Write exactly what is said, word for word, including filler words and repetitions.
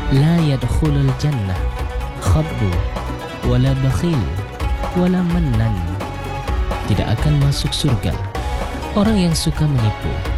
La yadkhulul jannah khaddu wala bakhil wala mannan. Tidak akan masuk surga orang yang suka menipu